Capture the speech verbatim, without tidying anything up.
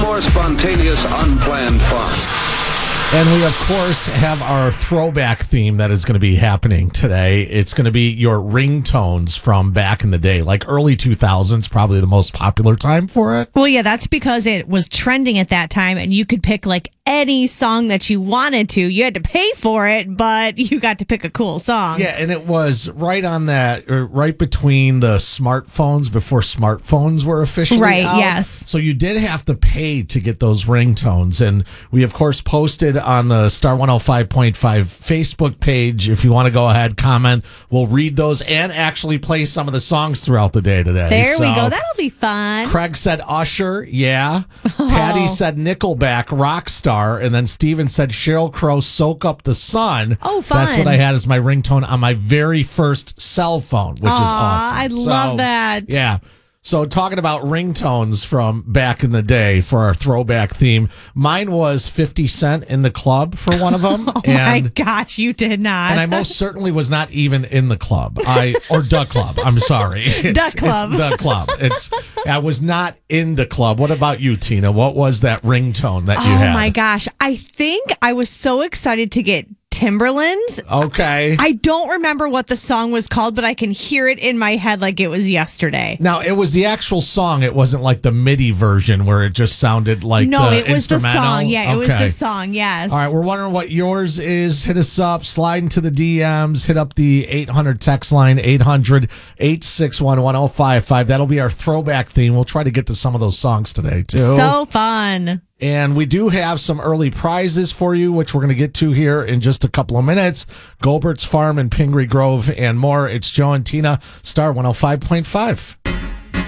more spontaneous, unplanned fun. And we, of course, have our throwback theme that is going to be happening today. It's going to be your ringtones from back in the day, like early two thousands, probably the most popular time for it. Well, yeah, that's because it was trending at that time, and you could pick like any song that you wanted to. You had to pay for it, but you got to pick a cool song. Yeah, and it was right on that, or right between the smartphones before smartphones were officially Right, out. yes. So you did have to pay to get those ringtones. And we, of course, posted on the Star one oh five point five Facebook page. If you want to go ahead, comment, we'll read those and actually play some of the songs throughout the day today. There so, we go. That'll be fun. Craig said Usher, yeah. Patty said Nickelback, Rockstar. And then Steven said Sheryl Crow, Soak Up the Sun. Oh, fun. That's what I had as my ringtone on my very first cell phone, which Aw, is awesome. I So, love that. Yeah. So talking about ringtones from back in the day for our throwback theme, mine was fifty Cent in the Club for one of them. Oh and, my gosh, you did not. and I most certainly was not even in the club. I or Duck Club. I'm sorry. It's, Duck Club. It's the club. It's I was not in the club. What about you, Tina? What was that ringtone that you oh had? my gosh. I think I was so excited to get Timberlands. Okay. I don't remember what the song was called, but I can hear it in my head like it was yesterday. Now, it was the actual song. It wasn't like the MIDI version where it just sounded like no, the it was the instrumental. song. Yeah, it was Okay. the song. Yes. All right, we're wondering what yours is. Hit us up, slide into the D Ms, hit up the eight hundred text line, eight hundred, eight six one, one oh five five. That'll be our throwback theme. We'll try to get to some of those songs today, too. So fun. And we do have some early prizes for you, which we're going to get to here in just a couple of minutes. Gobert's Farm in Pingree Grove and more. It's Joe and Tina, Star one oh five point five.